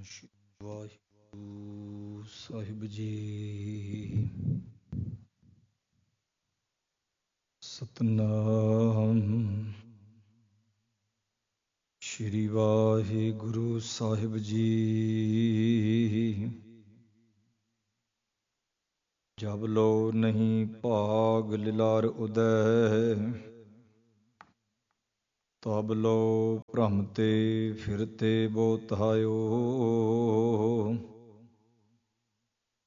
ਸ਼੍ਰੀ ਵਾਹਿਗੁਰੂ ਸਾਹਿਬ ਜੀ। ਸਤਨਾਮ ਸ਼੍ਰੀ ਵਾਹਿਗੁਰੂ ਸਾਹਿਬ ਜੀ। ਜਬ ਲੋ ਨਹੀਂ ਭਾਗ ਲਿਲਾਰ ਉਦੈ, ਤਬ ਲੋ ਭ੍ਰਮ ਤੇ ਫਿਰਤੇ ਬੋ ਤਹਾਇਓ।